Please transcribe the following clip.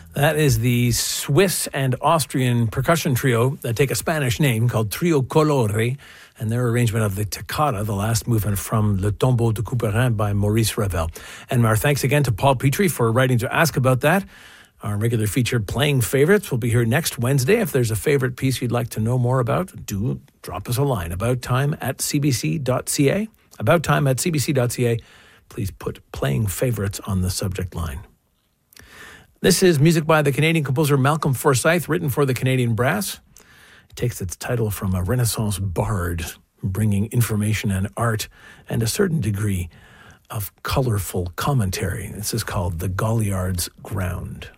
That is the Swiss and Austrian percussion trio that take a Spanish name called Trio Colore, and their arrangement of the Toccata, the last movement from Le Tombeau de Couperin by Maurice Ravel. And our thanks again to Paul Petrie for writing to ask about that. Our regular feature, Playing Favorites, will be here next Wednesday. If there's a favorite piece you'd like to know more about, do drop us a line. abouttime@cbc.ca. Abouttime@cbc.ca. Please put Playing Favorites on the subject line. This is music by the Canadian composer Malcolm Forsyth, written for the Canadian Brass. It takes its title from a Renaissance bard, bringing information and art and a certain degree of colorful commentary. This is called The Galliard's Ground.